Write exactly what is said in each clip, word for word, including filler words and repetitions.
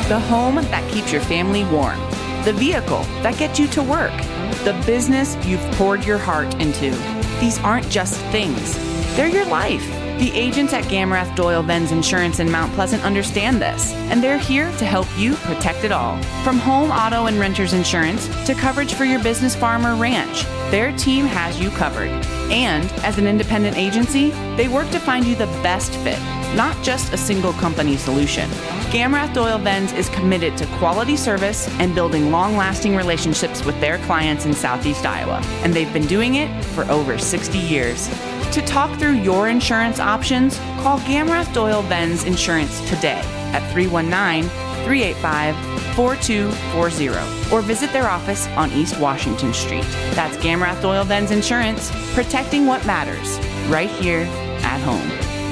The home that keeps your family warm. The vehicle that gets you to work. The business you've poured your heart into. These aren't just things. They're your life. The agents at Gamrath Doyle Benz Insurance in Mount Pleasant understand this, and they're here to help you protect it all. From home, auto, and renter's insurance to coverage for your business, farm, or ranch, their team has you covered. And as an independent agency, they work to find you the best fit, not just a single company solution. Gamrath Doyle Benz is committed to quality service and building long-lasting relationships with their clients in Southeast Iowa, and they've been doing it for over sixty years. To talk through your insurance options, call Gamrath Doyle Benz Insurance today at three one nine, three eight five, four two four zero or visit their office on East Washington Street. That's Gamrath Doyle Benz Insurance, protecting what matters, right here at home.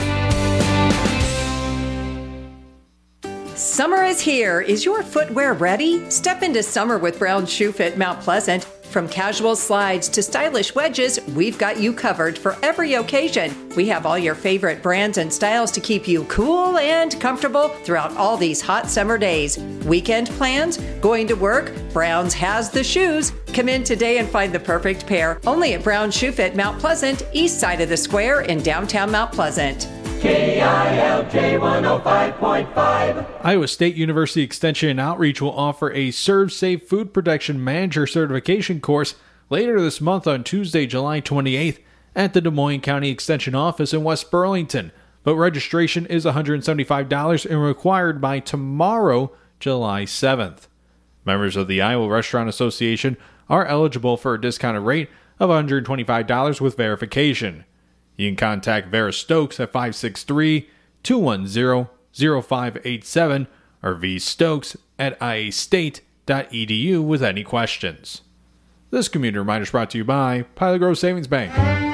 Summer is here. Is your footwear ready? Step into summer with Brown Shoe Fit Mount Pleasant. From casual slides to stylish wedges, we've got you covered for every occasion. We have all your favorite brands and styles to keep you cool and comfortable throughout all these hot summer days. Weekend plans? Going to work? Brown's has the shoes. Come in today and find the perfect pair. Only at Brown Shoe Fit Mount Pleasant, east side of the square in downtown Mount Pleasant. K I L J one oh five point five. Iowa State University Extension and Outreach will offer a Serve Safe Food Protection Manager certification course later this month on Tuesday, July twenty-eighth at the Des Moines County Extension Office in West Burlington. But registration is one hundred seventy-five dollars and required by tomorrow, July seventh. Members of the Iowa Restaurant Association are eligible for a discounted rate of one hundred twenty-five dollars with verification. You can contact Vera Stokes at five six three, two one zero, zero five eight seven or vstokes at i a state dot e d u with any questions. This community reminder is brought to you by Pilot Grove Savings Bank.